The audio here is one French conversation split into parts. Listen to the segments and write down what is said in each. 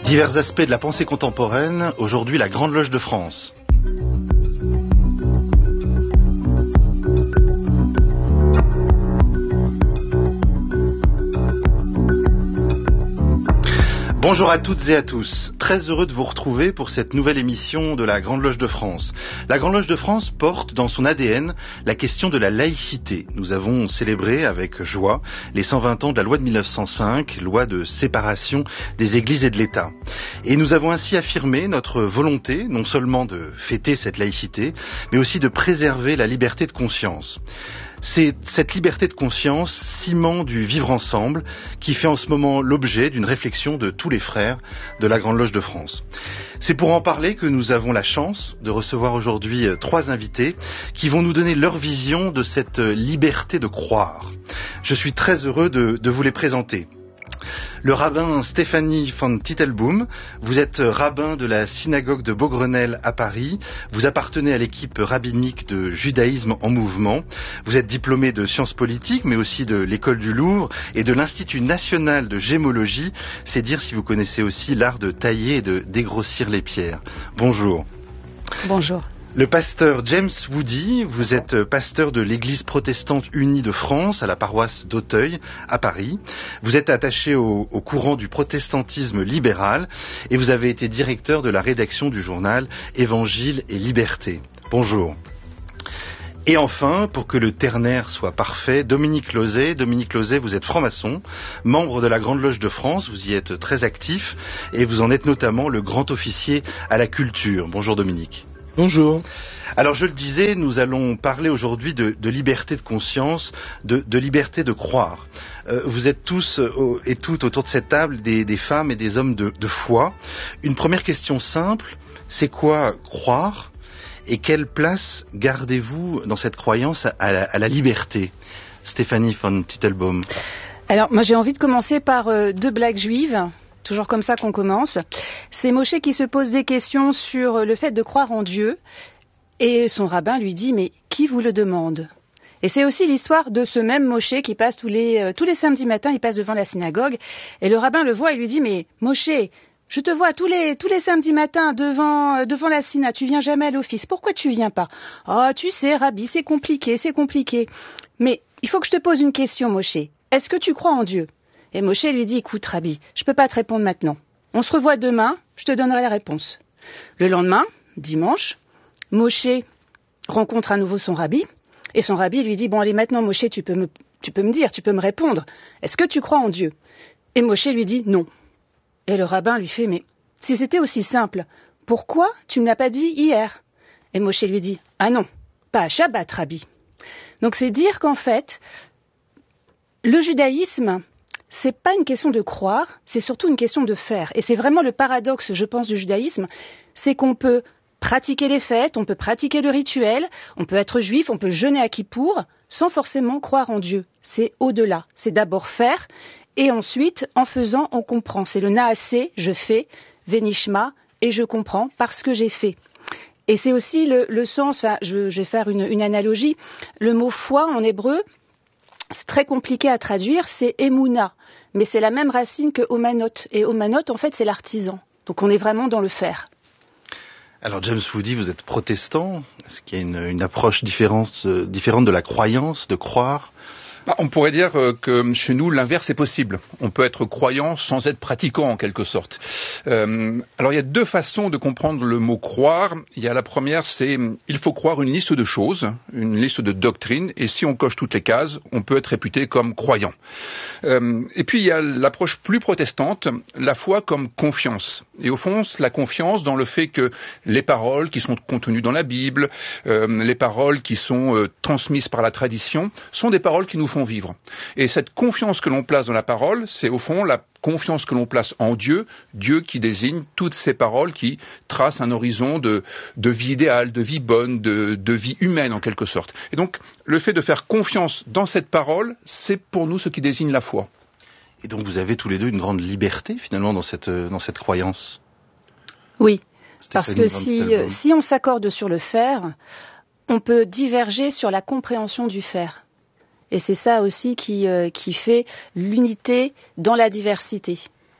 Divers aspects de la pensée contemporaine, aujourd'hui la Grande Loge de France. Bonjour à toutes et à tous, très heureux de vous retrouver pour cette nouvelle émission de la Grande Loge de France. La Grande Loge de France porte dans son ADN la question de la laïcité. Nous avons célébré avec joie les 120 ans de la loi de 1905, loi de séparation des églises et de l'État. Et nous avons ainsi affirmé notre volonté, non seulement de fêter cette laïcité, mais aussi de préserver la liberté de conscience. C'est cette liberté de conscience, ciment du vivre ensemble, qui fait en ce moment l'objet d'une réflexion de tous les frères de la Grande Loge de France. C'est pour en parler que nous avons la chance de recevoir aujourd'hui 3 invités qui vont nous donner leur vision de cette liberté de croire. Je suis très heureux de vous les présenter. Le rabbin Stéphanie von Titelbaum, vous êtes rabbin de la synagogue de Beaugrenelle à Paris, vous appartenez à l'équipe rabbinique de Judaïsme en mouvement, vous êtes diplômé de sciences politiques mais aussi de l'école du Louvre et de l'Institut national de gémologie, c'est dire si vous connaissez aussi l'art de tailler et de dégrossir les pierres. Bonjour. Bonjour. Le pasteur James Woody, vous êtes pasteur de l'Église protestante unie de France à la paroisse d'Auteuil à Paris. Vous êtes attaché au courant du protestantisme libéral et vous avez été directeur de la rédaction du journal Évangile et Liberté. Bonjour. Et enfin, pour que le ternaire soit parfait, Dominique Lauzet. Dominique Lauzet, vous êtes franc-maçon, membre de la Grande Loge de France, vous y êtes très actif et vous en êtes notamment le grand officier à la culture. Bonjour Dominique. Bonjour. Alors je le disais, nous allons parler aujourd'hui de liberté de conscience, de liberté de croire. Vous êtes tous et toutes autour de cette table des femmes et des hommes de foi. Une première question simple, c'est quoi croire et quelle place gardez-vous dans cette croyance à la liberté? Stéphanie von Titelbaum. Alors moi j'ai envie de commencer par 2 blagues juives. Toujours comme ça qu'on commence. C'est Moshe qui se pose des questions sur le fait de croire en Dieu. Et son rabbin lui dit, mais qui vous le demande? Et c'est aussi l'histoire de ce même Moshe qui passe tous les samedis matins, il passe devant la synagogue. Et le rabbin le voit et lui dit, mais Moshe, je te vois tous les samedis matins devant la synagogue, tu viens jamais à l'office. Pourquoi tu viens pas? Oh, tu sais, Rabbi, c'est compliqué. Mais il faut que je te pose une question, Moshe. Est-ce que tu crois en Dieu? Et Moshe lui dit, écoute Rabbi, je peux pas te répondre maintenant. On se revoit demain, je te donnerai la réponse. Le lendemain, dimanche, Moshe rencontre à nouveau son Rabbi. Et son Rabbi lui dit, bon allez maintenant Moshe, tu peux me répondre. Est-ce que tu crois en Dieu? Et Moshe lui dit, non. Et le rabbin lui fait, mais si c'était aussi simple, pourquoi tu me l'as pas dit hier? Et Moshe lui dit, ah non, pas à Shabbat Rabbi. Donc c'est dire qu'en fait, le judaïsme, c'est pas une question de croire, c'est surtout une question de faire. Et c'est vraiment le paradoxe, je pense, du judaïsme, c'est qu'on peut pratiquer les fêtes, on peut pratiquer le rituel, on peut être juif, on peut jeûner à Kippour, sans forcément croire en Dieu. C'est au-delà. C'est d'abord faire, et ensuite, en faisant, on comprend. C'est le naasé, je fais, venishma, et je comprends parce que j'ai fait. Et c'est aussi le sens, enfin, je vais faire une analogie, le mot foi en hébreu, c'est très compliqué à traduire, c'est Emouna, mais c'est la même racine que Omanot. Et Omanot, en fait, c'est l'artisan. Donc on est vraiment dans le faire. Alors James Woody, vous êtes protestant. Est-ce qu'il y a une approche différente de la croyance, de croire? On pourrait dire que chez nous, l'inverse est possible. On peut être croyant sans être pratiquant, en quelque sorte. Alors, il y a 2 façons de comprendre le mot croire. Il y a la première, c'est il faut croire une liste de choses, une liste de doctrines, et si on coche toutes les cases, on peut être réputé comme croyant. Et puis, il y a l'approche plus protestante, la foi comme confiance. Et au fond, c'est la confiance dans le fait que les paroles qui sont contenues dans la Bible, les paroles qui sont transmises par la tradition, sont des paroles qui nous font vivre. Et cette confiance que l'on place dans la parole, c'est au fond la confiance que l'on place en Dieu, Dieu qui désigne toutes ces paroles qui tracent un horizon de vie idéale, de vie bonne, de vie humaine en quelque sorte. Et donc, le fait de faire confiance dans cette parole, c'est pour nous ce qui désigne la foi. Et donc vous avez tous les deux une grande liberté finalement dans cette croyance. Oui, parce que si on s'accorde sur le faire, on peut diverger sur la compréhension du faire. Et c'est ça aussi qui fait l'unité dans la diversité.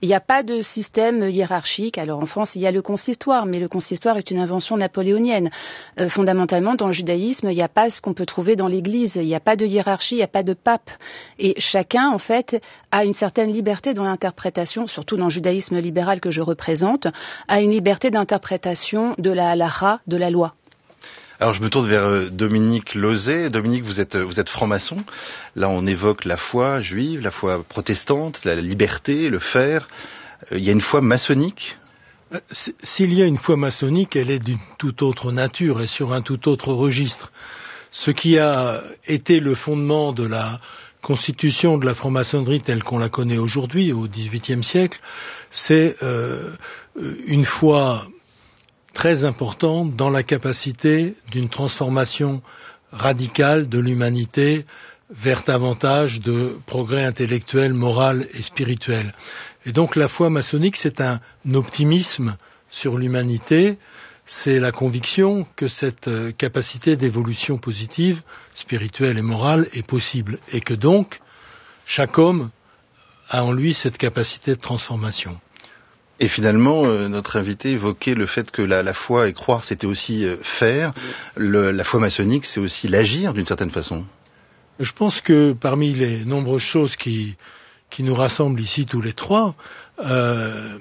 Il n'y a pas de système hiérarchique. Alors en France, il y a le consistoire, mais le consistoire est une invention napoléonienne. Fondamentalement, dans le judaïsme, il n'y a pas ce qu'on peut trouver dans l'Église. Il n'y a pas de hiérarchie, il n'y a pas de pape. Et chacun, en fait, a une certaine liberté dans l'interprétation, surtout dans le judaïsme libéral que je représente, a une liberté d'interprétation de la halakha, de la loi. Alors je me tourne vers Dominique Lauzet. Dominique, vous êtes franc-maçon. Là, on évoque la foi juive, la foi protestante, la liberté, le faire. Il y a une foi maçonnique ? S'il y a une foi maçonnique, elle est d'une toute autre nature et sur un tout autre registre. Ce qui a été le fondement de la constitution de la franc-maçonnerie telle qu'on la connaît aujourd'hui, au XVIIIe siècle, c'est une foi très importante dans la capacité d'une transformation radicale de l'humanité vers davantage de progrès intellectuel, moral et spirituel. Et donc la foi maçonnique, c'est un optimisme sur l'humanité, c'est la conviction que cette capacité d'évolution positive, spirituelle et morale est possible, et que donc chaque homme a en lui cette capacité de transformation. Et finalement, notre invité évoquait le fait que la foi et croire, c'était aussi faire. La foi maçonnique, c'est aussi l'agir d'une certaine façon. Je pense que parmi les nombreuses choses qui nous rassemblent ici tous les trois, il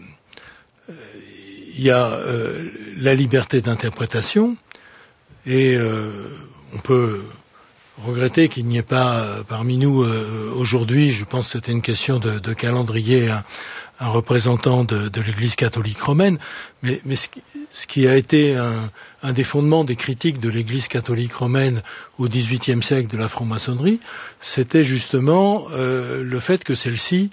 y a la liberté d'interprétation, et on peut regretter qu'il n'y ait pas parmi nous aujourd'hui, je pense que c'était une question de calendrier, un représentant de l'Église catholique romaine, mais ce qui a été un des fondements des critiques de l'Église catholique romaine au XVIIIe siècle de la franc-maçonnerie, c'était justement le fait que celle-ci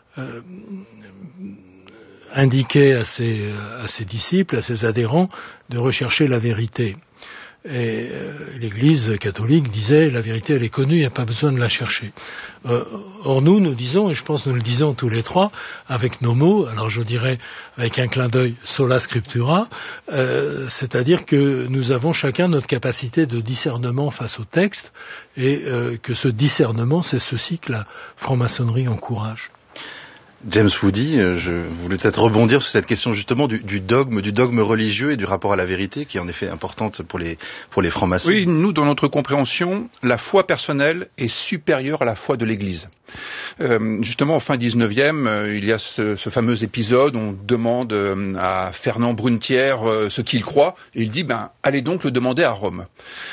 indiquait à ses disciples, à ses adhérents, de rechercher la vérité. Et l'Église catholique disait la vérité elle est connue, il n'y a pas besoin de la chercher. Or nous disons, et je pense que nous le disons tous les trois, avec nos mots, alors je dirais avec un clin d'œil sola scriptura, c'est-à-dire que nous avons chacun notre capacité de discernement face au texte, et que ce discernement, c'est ceci que la franc-maçonnerie encourage. James Woody, je voulais peut-être rebondir sur cette question justement du dogme religieux et du rapport à la vérité qui est en effet importante pour les francs-maçons. Oui, nous, dans notre compréhension, la foi personnelle est supérieure à la foi de l'Église. Justement, en fin 19e, il y a ce fameux épisode, on demande à Fernand Brunetière ce qu'il croit, et il dit, allez donc le demander à Rome.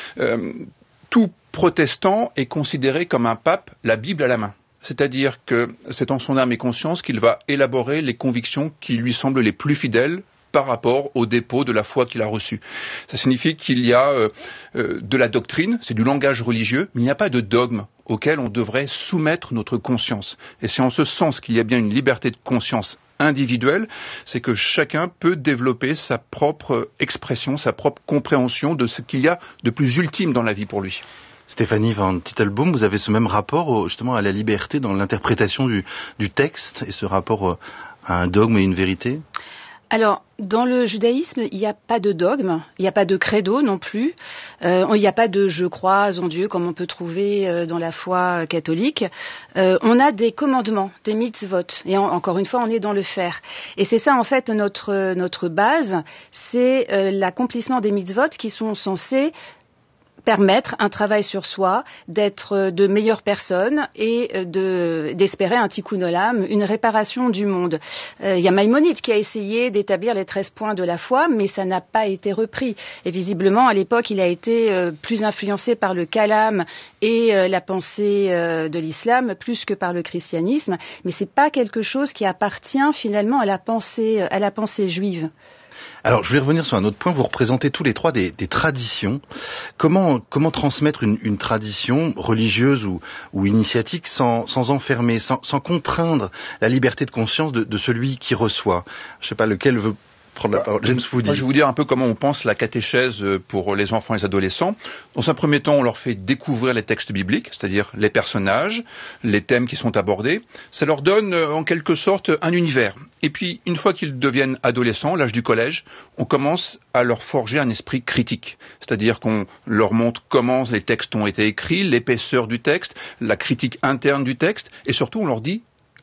Tout protestant est considéré comme un pape, la Bible à la main. C'est-à-dire que c'est en son âme et conscience qu'il va élaborer les convictions qui lui semblent les plus fidèles par rapport au dépôt de la foi qu'il a reçue. Ça signifie qu'il y a de la doctrine, c'est du langage religieux, mais il n'y a pas de dogme auquel on devrait soumettre notre conscience. Et c'est en ce sens qu'il y a bien une liberté de conscience individuelle, c'est que chacun peut développer sa propre expression, sa propre compréhension de ce qu'il y a de plus ultime dans la vie pour lui. Stéphanie Van Titelbaum, vous avez ce même rapport justement à la liberté dans l'interprétation du texte et ce rapport à un dogme et une vérité ? Alors, dans le judaïsme, il n'y a pas de dogme, il n'y a pas de credo non plus, il n'y a pas de « je crois en Dieu » comme on peut trouver dans la foi catholique. On a des commandements, des mitzvot, et encore une fois, on est dans le faire. Et c'est ça, en fait, notre base, c'est l'accomplissement des mitzvot qui sont censés permettre un travail sur soi, d'être de meilleures personnes et d'espérer un tikkun olam, une réparation du monde. Il y a Maïmonide qui a essayé d'établir les 13 points de la foi, mais ça n'a pas été repris. Et visiblement, à l'époque, il a été plus influencé par le kalam et la pensée de l'islam, plus que par le christianisme. Mais c'est pas quelque chose qui appartient finalement à la pensée juive. Alors, je voulais revenir sur un autre point. Vous représentez tous les trois des traditions. Comment transmettre une tradition religieuse ou initiatique sans enfermer, sans contraindre la liberté de conscience de celui qui reçoit ? Je ne sais pas lequel veut prendre la parole. James Woody. Moi, je vais vous dire un peu comment on pense la catéchèse pour les enfants et les adolescents. Dans un premier temps, on leur fait découvrir les textes bibliques, c'est-à-dire les personnages, les thèmes qui sont abordés. Ça leur donne en quelque sorte un univers. Et puis, une fois qu'ils deviennent adolescents, l'âge du collège, on commence à leur forger un esprit critique. C'est-à-dire qu'on leur montre comment les textes ont été écrits, l'épaisseur du texte, la critique interne du texte, et surtout on leur dit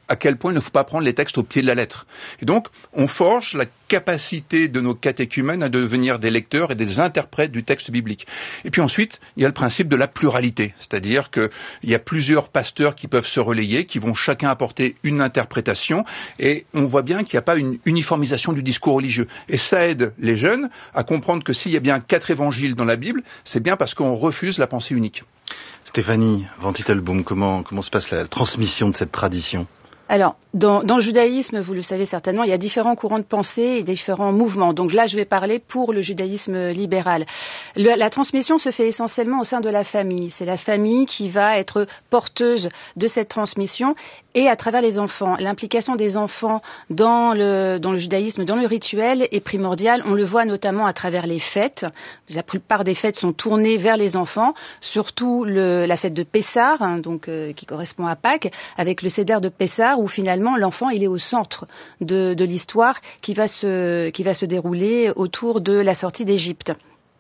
à quel point il ne faut pas prendre les textes au pied de la lettre. Et donc, on forge la capacité de nos catéchumènes à devenir des lecteurs et des interprètes du texte biblique. Et puis ensuite, il y a le principe de la pluralité, c'est-à-dire qu'il y a plusieurs pasteurs qui peuvent se relayer, qui vont chacun apporter une interprétation, et on voit bien qu'il n'y a pas une uniformisation du discours religieux. Et ça aide les jeunes à comprendre que s'il y a bien 4 évangiles dans la Bible, c'est bien parce qu'on refuse la pensée unique. Stéphanie Van Titelboom, comment se passe la transmission de cette tradition ? Alors, dans le judaïsme, vous le savez certainement, il y a différents courants de pensée et différents mouvements. Donc là, je vais parler pour le judaïsme libéral. La transmission se fait essentiellement au sein de la famille. C'est la famille qui va être porteuse de cette transmission et à travers les enfants. L'implication des enfants dans le judaïsme, dans le rituel est primordiale. On le voit notamment à travers les fêtes. La plupart des fêtes sont tournées vers les enfants, surtout la fête de Pessah, qui correspond à Pâques, avec le Seder de Pessah, où finalement l'enfant il est au centre de l'histoire qui va se dérouler autour de la sortie d'Égypte.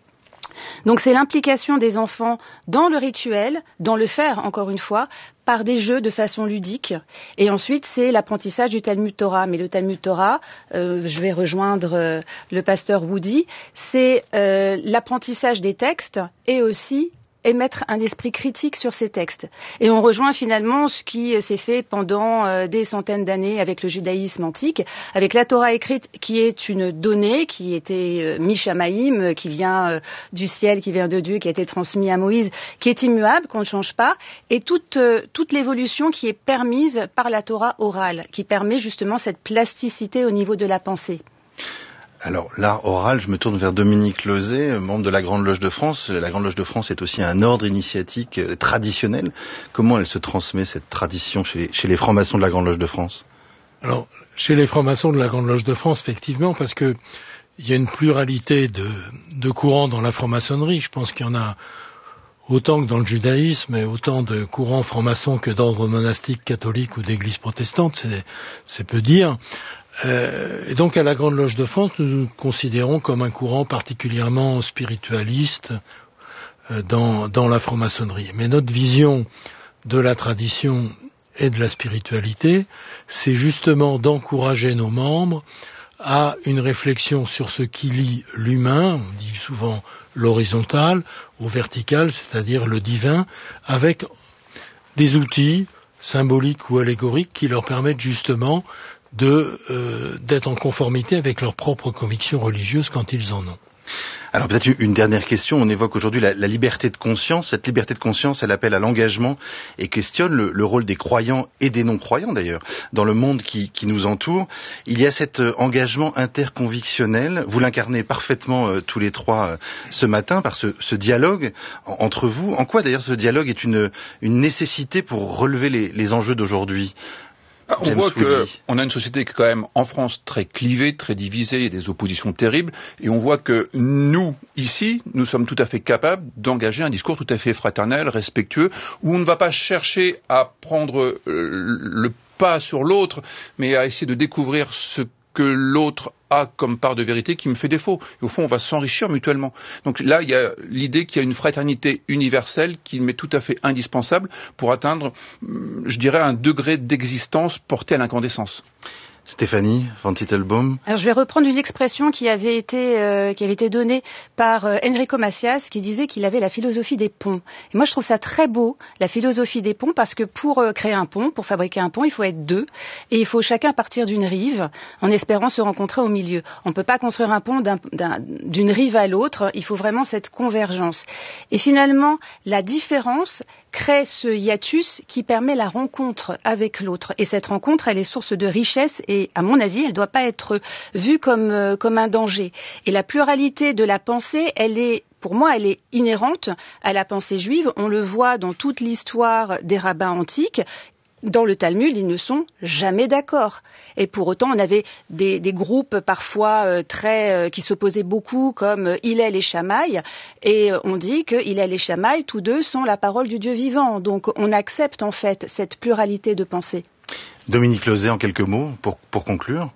Donc c'est l'implication des enfants dans le rituel, dans le faire encore une fois, par des jeux de façon ludique. Et ensuite c'est l'apprentissage du Talmud Torah. Mais le Talmud Torah, je vais rejoindre le pasteur Woody, c'est l'apprentissage des textes et aussi émettre un esprit critique sur ces textes. Et on rejoint finalement ce qui s'est fait pendant des centaines d'années avec le judaïsme antique, avec la Torah écrite qui est une donnée, qui était Mishamaïm, qui vient du ciel, qui vient de Dieu, qui a été transmise à Moïse, qui est immuable, qu'on ne change pas, et toute l'évolution qui est permise par la Torah orale, qui permet justement cette plasticité au niveau de la pensée. Alors, l'art oral, je me tourne vers Dominique Lauzet, membre de la Grande Loge de France. La Grande Loge de France est aussi un ordre initiatique traditionnel. Comment elle se transmet, cette tradition, chez les francs-maçons de la Grande Loge de France ? Alors, chez les francs-maçons de la Grande Loge de France, effectivement, parce que il y a une pluralité de courants dans la franc-maçonnerie. Je pense qu'il y en a autant que dans le judaïsme, et autant de courants francs-maçons que d'ordres monastiques catholiques ou d'églises protestantes, c'est peu dire. Et donc à la Grande Loge de France, nous nous considérons comme un courant particulièrement spiritualiste dans la franc-maçonnerie. Mais notre vision de la tradition et de la spiritualité, c'est justement d'encourager nos membres à une réflexion sur ce qui lie l'humain, on dit souvent l'horizontal, au vertical, c'est-à-dire le divin, avec des outils symboliques ou allégoriques qui leur permettent justement d'être en conformité avec leurs propres convictions religieuses quand ils en ont. Alors peut-être une dernière question, on évoque aujourd'hui la liberté de conscience. Cette liberté de conscience, elle appelle à l'engagement et questionne le rôle des croyants et des non-croyants d'ailleurs. Dans le monde qui nous entoure, il y a cet engagement interconvictionnel. Vous l'incarnez parfaitement tous les trois ce matin par ce dialogue entre vous. En quoi d'ailleurs ce dialogue est une nécessité pour relever les enjeux d'aujourd'hui ? On voit qu'on a une société qui est quand même en France très clivée, très divisée, il y a des oppositions terribles, et on voit que nous, ici, nous sommes tout à fait capables d'engager un discours tout à fait fraternel, respectueux, où on ne va pas chercher à prendre le pas sur l'autre, mais à essayer de découvrir ce que l'autre a comme part de vérité qui me fait défaut. Et au fond, on va s'enrichir mutuellement. Donc là, il y a l'idée qu'il y a une fraternité universelle qui m'est tout à fait indispensable pour atteindre, je dirais, un degré d'existence porté à l'incandescence. Stéphanie Van Titelboom. Alors je vais reprendre une expression qui avait été donnée par Enrico Macias, qui disait qu'il avait la philosophie des ponts. Et moi je trouve ça très beau, la philosophie des ponts, parce que pour créer un pont, pour fabriquer un pont, il faut être deux, et il faut chacun partir d'une rive en espérant se rencontrer au milieu. On ne peut pas construire un pont d'une rive à l'autre, il faut vraiment cette convergence. Et finalement, la différence crée ce hiatus qui permet la rencontre avec l'autre. Et cette rencontre, elle est source de richesse et, à mon avis, elle ne doit pas être vue comme un danger. Et la pluralité de la pensée, pour moi, elle est inhérente à la pensée juive. On le voit dans toute l'histoire des rabbins antiques. Dans le Talmud, ils ne sont jamais d'accord. Et pour autant, on avait des groupes parfois qui s'opposaient beaucoup, comme Hillel et Shammai. Et on dit que Hillel et Shammai, tous deux, sont la parole du Dieu vivant. Donc on accepte en fait cette pluralité de pensée. Dominique Lauzet, en quelques mots, pour conclure.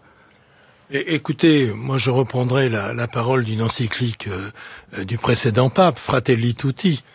Écoutez, moi je reprendrai la parole d'une encyclique du précédent pape, Fratelli Tutti.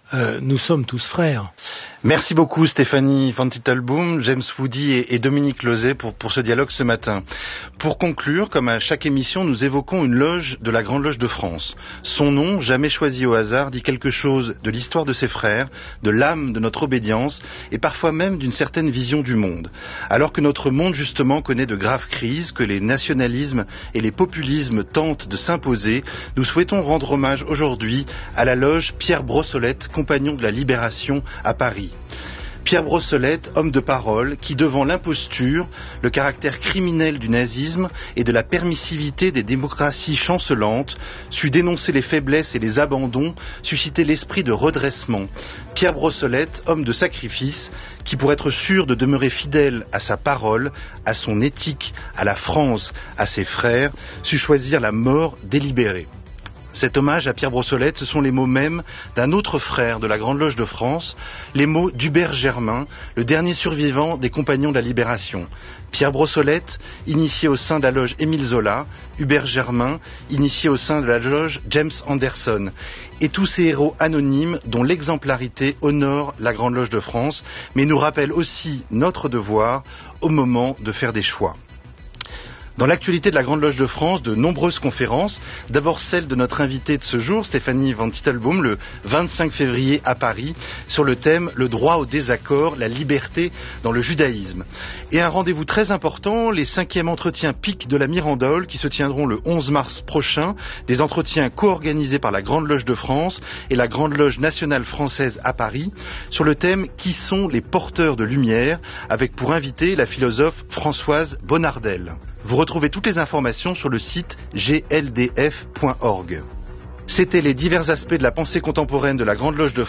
nous sommes tous frères. Merci beaucoup Stéphanie Van Titelboom, James Woody et Dominique Lozé pour ce dialogue ce matin. Pour conclure, comme à chaque émission, nous évoquons une loge de la Grande Loge de France. Son nom, jamais choisi au hasard, dit quelque chose de l'histoire de ses frères, de l'âme de notre obédience et parfois même d'une certaine vision du monde. Alors que notre monde justement connaît de graves crises, que les nationalismes et les populismes tentent de s'imposer, nous souhaitons rendre hommage aujourd'hui à la loge Pierre Brossolette, compagnon de la Libération à Paris. Pierre Brossolette, homme de parole, qui devant l'imposture, le caractère criminel du nazisme et de la permissivité des démocraties chancelantes, sut dénoncer les faiblesses et les abandons, susciter l'esprit de redressement. Pierre Brossolette, homme de sacrifice, qui pour être sûr de demeurer fidèle à sa parole, à son éthique, à la France, à ses frères, sut choisir la mort délibérée. Cet hommage à Pierre Brossolette, ce sont les mots mêmes d'un autre frère de la Grande Loge de France, les mots d'Hubert Germain, le dernier survivant des Compagnons de la Libération. Pierre Brossolette, initié au sein de la loge Émile Zola, Hubert Germain, initié au sein de la loge James Anderson, et tous ces héros anonymes dont l'exemplarité honore la Grande Loge de France, mais nous rappelle aussi notre devoir au moment de faire des choix. Dans l'actualité de la Grande Loge de France, de nombreuses conférences, d'abord celle de notre invitée de ce jour, Stéphanie Van Titelboom, le 25 février à Paris, sur le thème « Le droit au désaccord, la liberté dans le judaïsme ». Et un rendez-vous très important, les 5e entretiens PIC de la Mirandole, qui se tiendront le 11 mars prochain, des entretiens co-organisés par la Grande Loge de France et la Grande Loge nationale française à Paris, sur le thème « Qui sont les porteurs de lumière ?», avec pour invitée la philosophe Françoise Bonnardel. Vous retrouvez toutes les informations sur le site gldf.org. C'était les divers aspects de la pensée contemporaine de la Grande Loge de